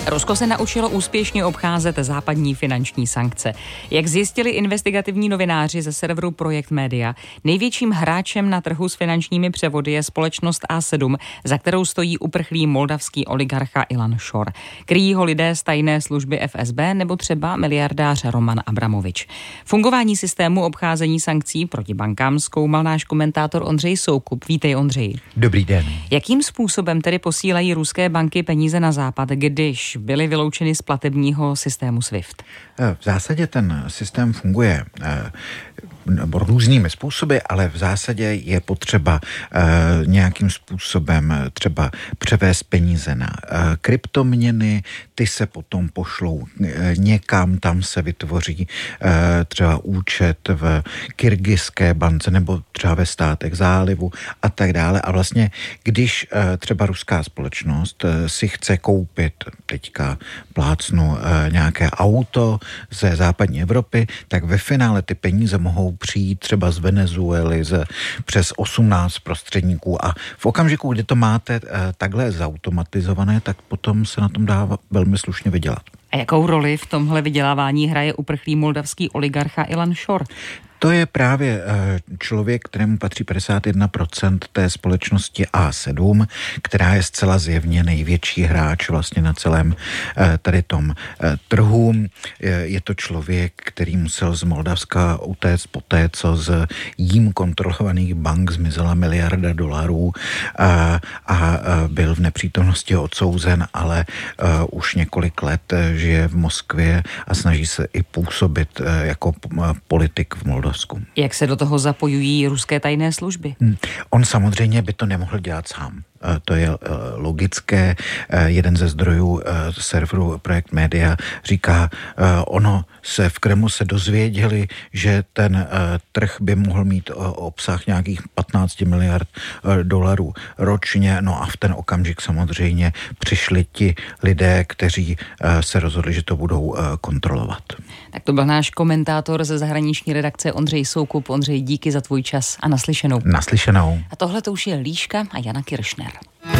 Rusko se naučilo úspěšně obcházet západní finanční sankce. Jak zjistili investigativní novináři ze serveru Projekt Media, největším hráčem na trhu s finančními převody je společnost A7, za kterou stojí uprchlý moldavský oligarcha Ilan Šor. Kryjí ho lidé z tajné služby FSB nebo třeba miliardář Roman Abramovič. Fungování systému obcházení sankcí proti bankám zkoumal náš komentátor Ondřej Soukup. Vítej, Ondřej. Dobrý den. Jakým způsobem tedy posílají ruské banky peníze na západ, když byly vyloučeny z platebního systému SWIFT? V zásadě ten systém funguje různými způsoby, ale v zásadě je potřeba nějakým způsobem třeba převést peníze na kryptoměny, ty se potom pošlou někam, tam se vytvoří třeba účet v Kyrgyzské bance nebo třeba ve státech zálivu a tak dále. A vlastně, když třeba ruská společnost si chce koupit, teďka plácnu nějaké auto ze západní Evropy, tak ve finále ty peníze mohou přijít třeba z Venezuely přes 18 prostředníků a v okamžiku, kdy to máte takhle zautomatizované, tak potom se na tom dá velmi slušně vydělat. A jakou roli v tomhle vydělávání hraje uprchlý moldavský oligarcha Ilan Šor? To je právě člověk, kterému patří 51% té společnosti A7, která je zcela zjevně největší hráč vlastně na celém tady tom trhu. Je to člověk, který musel z Moldavska utéct poté, co z jím kontrolovaných bank zmizela miliarda dolarů a byl v nepřítomnosti odsouzen, ale už několik let žije v Moskvě a snaží se i působit jako politik v Moldavsku. Jak se do toho zapojují ruské tajné služby? On samozřejmě by to nemohl dělat sám. To je logické. Jeden ze zdrojů serveru Projekt Media říká, ono se v Kremlu se dozvěděli, že ten trh by mohl mít obsah nějakých 15 miliard dolarů ročně, no a v ten okamžik samozřejmě přišli ti lidé, kteří se rozhodli, že to budou kontrolovat. Tak to byl náš komentátor ze zahraniční redakce Ondřej Soukup. Ondřej, díky za tvůj čas a naslyšenou. Naslyšenou. A tohle to už je Líška a Jana Kiršner.